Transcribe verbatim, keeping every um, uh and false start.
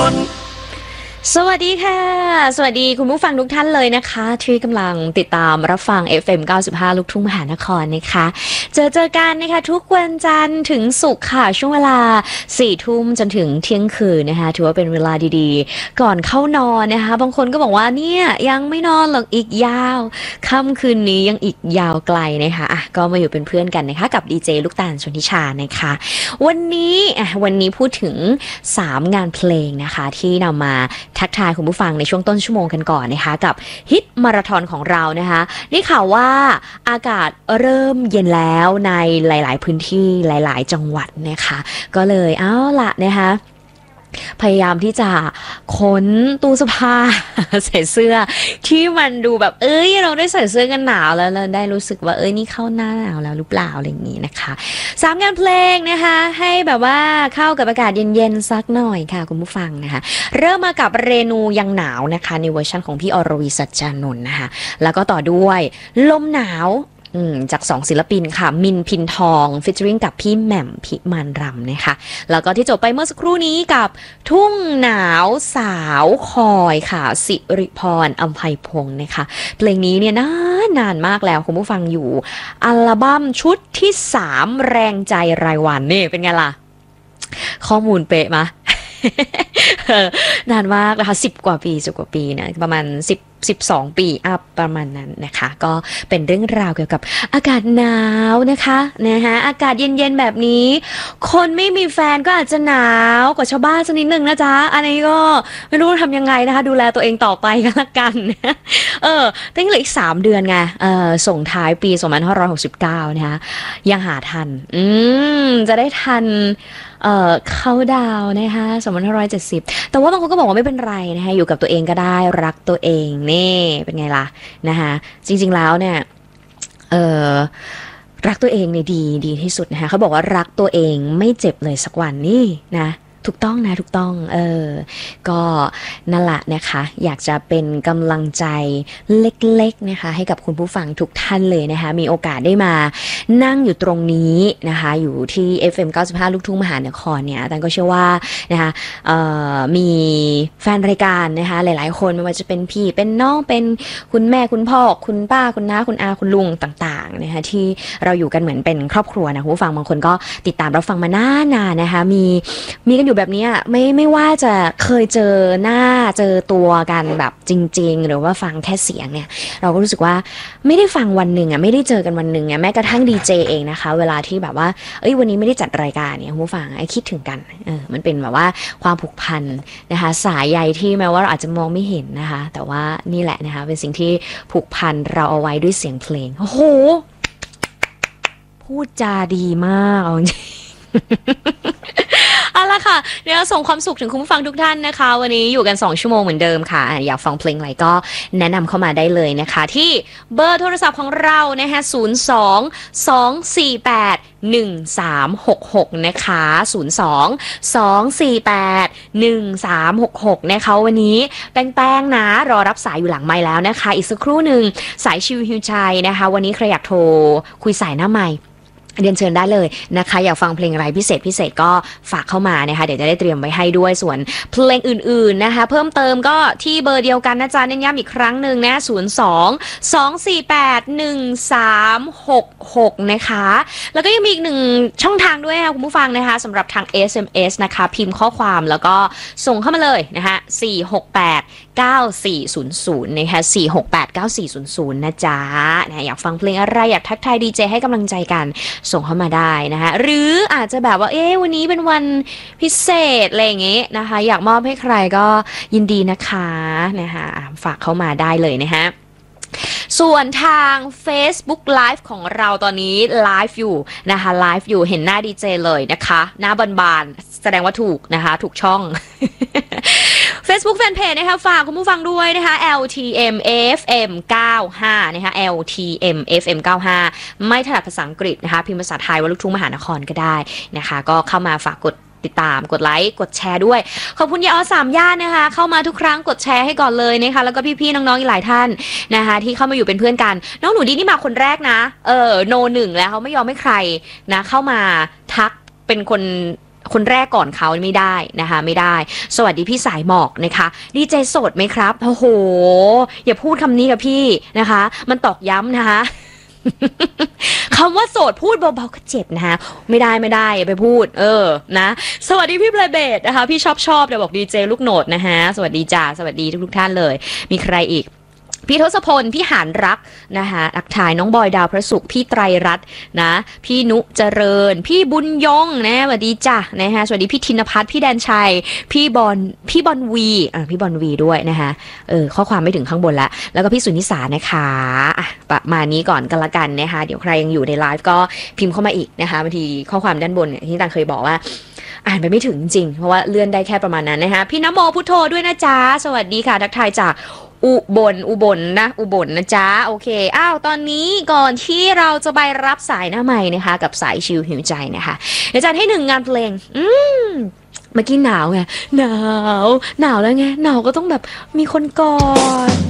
สวัสดีค่ะสวัสดีคุณผู้ฟังทุกท่านเลยนะคะที่กำลังติดตามรับฟัง เอฟ เอ็ม เก้าสิบห้า ลูกทุ่งมหานครนะคะเจอเจอกันนะคะทุกวันจันทร์ถึงศุกร์ค่ะช่วงเวลาสี่ทุ่มจนถึงเที่ยงคืนนะคะถือว่าเป็นเวลาดีๆก่อนเข้านอนนะคะบางคนก็บอกว่าเนี่ยยังไม่นอนหรอกอีกยาวค่ำคืนนี้ยังอีกยาวไกลนะคะอ่ะก็มาอยู่เป็นเพื่อนกันนะคะกับดีเจลูกตาลชนทิชานะคะวันนี้อ่ะวันนี้พูดถึงสามงานเพลงนะคะที่นำมาทักทายคุณผู้ฟังในช่วงต้นชั่วโมงกันก่อนนะคะกับฮิตมาราธอนของเรานะคะนี่ข่าวว่าอากาศเริ่มเย็นแล้วในหลายๆพื้นที่หลายๆจังหวัดนะคะก็เลยเอาละนะคะพยายามที่จะค้นตู้เสื้อผ้า ใส่เสื้อที่มันดูแบบเอ้ยเราได้ใส่เสื้อกันหนาวแล้วเราได้รู้สึกว่าเอ้ยนี่เข้าหน้าหนาวแล้วหรือเปล่าอะไรอย่างนี้นะคะสามงานเพลงนะคะให้แบบว่าเข้ากับอากาศเย็นๆสักหน่อยค่ะคุณผู้ฟังนะคะเริ่มมากับเรนูยังหนาวนะคะในเวอร์ชันของพี่อรวีสัจจานนท์นะคะแล้วก็ต่อด้วยลมหนาวจากสองศิลปินค่ะมินพินทองฟีเจอริ่งกับพี่แหม่มพิมานรำนะคะแล้วก็ที่จบไปเมื่อสักครู่นี้กับทุ่งหนาวสาวคอยค่ะสิริพรอำไพพงศ์นะคะเพลงนี้เนี่ยนานนานมากแล้วคุณผู้ฟังอยู่อัลบั้มชุดที่สามแรงใจรายวันนี่เป็นไงล่ะข้อมูลเป๊ะมะ นานมากนะคะสิบกว่าปีสิบกว่าปีนะประมาณสิบ สิบสองปีอัพประมาณนั้นนะคะก็เป็นเรื่องราวเกี่ยวกับอากาศหนาวนะคะนะคะอากาศเย็นๆแบบนี้คนไม่มีแฟนก็อาจจะหนาวกว่าชาวบ้านสักนิดนึงนะจ๊ะอันนี้ก็ไม่รู้ทำยังไงนะคะดูแลตัวเองต่อไปก็แล้วกันเออตั้งเหลืออีกสามเดือนไงเออส่งท้ายปีสองพันห้าร้อยหกสิบเก้านะคะยังหาทันอืมจะได้ทันเอ่อเข้าดาวนะคะสองพันห้าร้อยเจ็ดสิบแต่ว่าบางคนก็บอกว่าไม่เป็นไรนะคะอยู่กับตัวเองก็ได้รักตัวเองนี่เป็นไงล่ะนะคะจริงๆแล้วเนี่ยเอ่อรักตัวเองเนี่ยดีดีที่สุดนะคะเขาบอกว่ารักตัวเองไม่เจ็บเลยสักวันนี่นะถูกต้องนะถูกต้องเออก็นั่นแหละนะคะอยากจะเป็นกำลังใจเล็กๆนะคะให้กับคุณผู้ฟังทุกท่านเลยนะคะมีโอกาสได้มานั่งอยู่ตรงนี้นะคะอยู่ที่ เอฟ เอ็ม เก้าสิบห้า ลูกทุ่งมหานครเนี่ยแต่ก็เชื่อว่านะคะเอ่อมีแฟนรายการนะคะหลายๆคนไม่ว่าจะเป็นพี่เป็นน้องเป็นคุณแม่คุณพ่อคุณป้าคุณน้าคุณอาคุณลุงต่างๆนะคะที่เราอยู่กันเหมือนเป็นครอบครัวนะคุณผู้ฟังบางคนก็ติดตามรับฟังมานานๆนะคะมีมีกันอยู่แบบนี้ไม่ไม่ว่าจะเคยเจอหน้าเจอตัวกันแบบจริงๆหรือว่าฟังแค่เสียงเนี่ยเราก็รู้สึกว่าไม่ได้ฟังวันหนึ่งอ่ะไม่ได้เจอกันวันหนึ่งอ่ะแม้กระทั่งดีเจเองนะคะเวลาที่แบบว่าเอ้ยวันนี้ไม่ได้จัดรายการเนี่ยคุณผู้ฟังไอ้คิดถึงกันเออมันเป็นแบบว่าความผูกพันนะคะสายใยที่แม้ว่าเราอาจจะมองไม่เห็นนะคะแต่ว่านี่แหละนะคะเป็นสิ่งที่ผูกพันเราเอาไว้ด้วยเสียงเพลงโอ้โหพูดจาดีมากจริงเอาล่ะค่ะเดี๋ยวส่งความสุขถึงคุณผู้ฟังทุกท่านนะคะวันนี้อยู่กันสองชั่วโมงเหมือนเดิมค่ะอยากฟังเพลงอะไรก็แนะนำเข้ามาได้เลยนะคะที่เบอร์โทรศัพท์ของเรานะคะศูนย์ สอง สอง สี่ แปด หนึ่ง สาม หก หกนะคะศูนย์ สอง สอง สี่ แปด หนึ่ง สาม หก หกนะคะวันนี้แป้งๆนะรอรับสายอยู่หลังไมค์แล้วนะคะอีกสักครู่หนึ่งสายชิวฮิวใจนะคะวันนี้ใครอยากโทรคุยสายหน้าไมค์เรียนเชิญได้เลยนะคะอยากฟังเพลงอะไรพิเศษพิเศษก็ฝากเข้ามานะคะเดี๋ยวจะได้เตรียมไว้ให้ด้วยส่วนเพลงอื่นๆนะคะเพิ่มเติมก็ที่เบอร์เดียวกันนะจ๊ะเน้นย้ำอีกครั้งหนึ่งนะศูนย์ สอง สอง สี่ แปด หนึ่ง สาม หก หกนะคะแล้วก็ยังมีอีกหนึ่งช่องทางด้วยค่ะคุณผู้ฟังนะคะสำหรับทาง เอส เอ็ม เอส นะคะพิมพ์ข้อความแล้วก็ส่งเข้ามาเลยนะคะสี่ หก แปด เก้า สี่ ศูนย์ ศูนย์นะคะสี่ หก แปด เก้า สี่ ศูนย์ ศูนย์นะจ๊ะนะอยากฟังเพลงอะไรอยากทักทายดีเจให้กำลังใจกันส่งเข้ามาได้นะคะหรืออาจจะแบบว่าเอ๊ะวันนี้เป็นวันพิเศษอะไรอย่างเงี้ยนะคะอยากมอบให้ใครก็ยินดีนะคะนะคะฝากเข้ามาได้เลยนะคะส่วนทาง Facebook Live ของเราตอนนี้ไลฟ์อยู่นะคะไลฟ์อยู่เห็นหน้าดีเจเลยนะคะหน้าบานๆแสดงว่าถูกนะคะถูกช่อง Facebook Fanpage นะคะฝากคุณผู้ฟังด้วยนะคะ แอล ที เอ็ม เอฟ เอ็ม เก้าสิบห้า นะคะ แอล ที เอ็ม เอฟ เอ็ม เก้าสิบห้า ไม่ถนัดภาษาอังกฤษนะคะพิมพ์ภาษาไทยว่าลูกทุ่งมหานครก็ได้นะคะก็เข้ามาฝากกดติดตามกดไลค์กดแชร์ด้วยขอบคุณยายออสามย่านนะคะเข้ามาทุกครั้งกดแชร์ให้ก่อนเลยนะคะแล้วก็พี่ๆน้องๆอีกหลายท่านนะคะที่เข้ามาอยู่เป็นเพื่อนกันน้องหนูดีนี่มาคนแรกนะเออโนหนึ่งแล้วเขาไม่ยอมให้ใครนะเข้ามาทักเป็นคนคนแรกก่อนเขาไม่ได้นะคะไม่ได้สวัสดีพี่สายหมอกนะคะดีเจโสดไหมครับโอ้โหอย่าพูดคำนี้กับพี่นะคะมันตอกย้ำนะคะ คำว่าโสดพูดเบาๆก็เจ็บนะคะไม่ได้ไม่ได้อย่าไปพูดเออนะสวัสดีพี่เพลเบดนะคะพี่ชอบชอบเดี๋ยวบอกดีเจลูกโหนดนะคะสวัสดีจ้าสวัสดีทุกๆท่านเลยมีใครอีกพี่ทศพลพี่หานรักนะคะทักทายน้องบอยดาวพระศุกร์พี่ไตรรัตน์นะพี่นุเจริญพี่บุญยงนะสวัสดีจ้ะนะฮะสวัสดีพี่ธินภัทรพี่แดนชัยพี่บอลพี่บอลวีอ่ะพี่บอลวีด้วยนะคะเออข้อความไม่ถึงข้างบนแล้วแล้วก็พี่สุนิสานะคะอ่ะประมาณนี้ก่อนกันละกันนะคะเดี๋ยวใครยังอยู่ในไลฟ์ก็พิมพ์เข้ามาอีกนะคะบางทีข้อความด้านบนเนี่ยที่ตังเคยบอกว่าอ่านไปไม่ถึงจริงเพราะว่าเลื่อนได้แค่ประมาณนั้นนะคะพี่นโมพุทโธด้วยนะจ๊ะสวัสดีค่ะทักทายจากอุบลอุบลนะอุบลนะจ๊ะโอเคอ้าวตอนนี้ก่อนที่เราจะไปรับสายหน้าใหม่นะคะกับสายชิลหิวใจนะคะเดี๋ยวจัดให้หนึ่งงานเพลงอืมเมื่อกี้หนาวไงหนาวหนาวแล้วไงหนาวก็ต้องแบบมีคนกอด